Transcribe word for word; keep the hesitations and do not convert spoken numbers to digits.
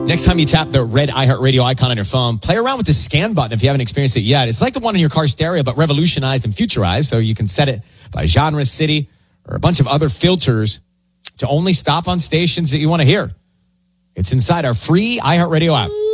Next time you tap the red iHeartRadio icon on your phone, play around with the scan button if you haven't experienced it yet. It's like the one in your car stereo, but revolutionized and futurized, so you can set it by genre, city, or a bunch of other filters to only stop on stations that you want to hear. It's inside our free iHeartRadio app.